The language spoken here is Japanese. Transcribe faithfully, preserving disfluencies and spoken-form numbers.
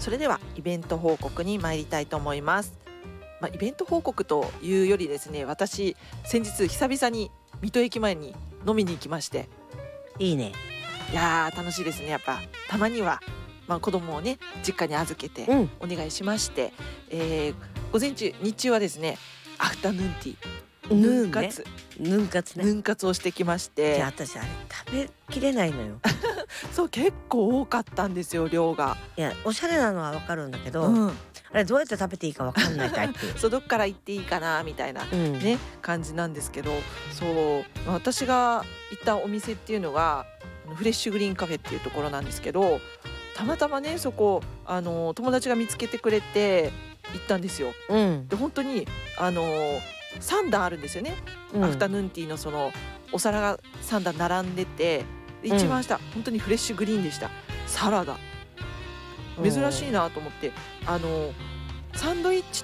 それではイベント報告に参りたいと思います。まあ、イベント報告というよりですね、私先日久々に水戸駅前に飲みに行きまして、 いいね。 いやー楽しいですね。やっぱたまには、まあ、子供をね実家に預けてうんお願いしまして、えー午前中日中はですねアフタヌーンティーヌン活、 ヌン活ね。 ヌン活をしてきましじゃあて、 私あれ食べきれないのよ。 そう結構多かったんですよ、量が。 いやおしゃれなのはわかるんだけど、 うん、 あれどうやって食べていいかわかんないタイプ。 そうどっから行っていいかなみたいなうんね感じなんですけど、そうまあ私が行ったお店っていうのがあのフレッシュグリーンカフェっていうところなんですけど、たまたまねそこあの友達が見つけてくれて行ったんですよ。 うんで本当にあのさん段あるんですよね、 うんアフタヌーンティーのそのお皿がさん段並んでて、で一番下、本当にフレッシュグリーンでした。サラダ珍しいなと思って、あのサンドイッチ